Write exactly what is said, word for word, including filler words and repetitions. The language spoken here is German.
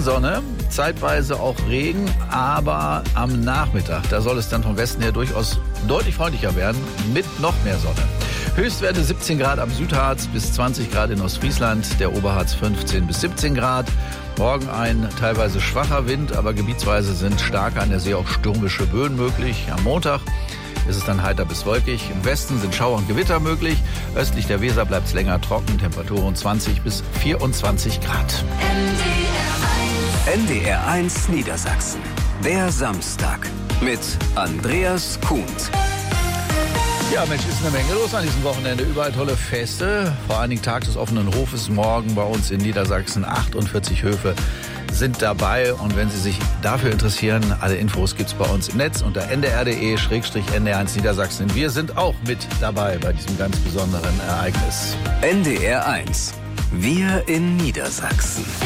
Sonne, zeitweise auch Regen, aber am Nachmittag, da soll es dann vom Westen her durchaus deutlich freundlicher werden, mit noch mehr Sonne. Höchstwerte siebzehn Grad am Südharz bis zwanzig Grad in Ostfriesland, der Oberharz fünfzehn bis siebzehn Grad. Morgen ein teilweise schwacher Wind, aber gebietsweise sind starke, an der See auch stürmische Böen möglich. Am Montag ist es dann heiter bis wolkig. Im Westen sind Schauer und Gewitter möglich. Östlich der Weser bleibt es länger trocken. Temperaturen zwanzig bis vierundzwanzig Grad. N D R eins Niedersachsen. Der Samstag mit Andreas Kuhnt. Ja, Mensch, ist eine Menge los an diesem Wochenende. Überall tolle Feste. Vor allen Dingen Tag des offenen Hofes morgen bei uns in Niedersachsen. achtundvierzig Höfe sind dabei. Und wenn Sie sich dafür interessieren, alle Infos gibt's bei uns im Netz unter n d r punkt d e schrägstrich n d r eins Niedersachsen. Wir sind auch mit dabei bei diesem ganz besonderen Ereignis. N D R eins. Wir in Niedersachsen.